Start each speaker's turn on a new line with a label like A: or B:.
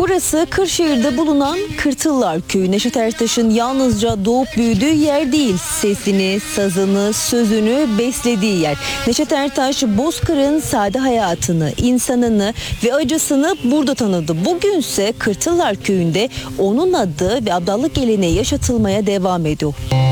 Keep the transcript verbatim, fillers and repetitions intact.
A: Burası Kırşehir'de bulunan Kırtıllar Köyü. Neşet Ertaş'ın yalnızca doğup büyüdüğü yer değil, sesini, sazını, sözünü beslediği yer. Neşet Ertaş Bozkır'ın sade hayatını, insanını ve acısını burada tanıdı. Bugünse Kırtıllar Köyü'nde onun adı ve abdallık geleneği yaşatılmaya devam ediyor.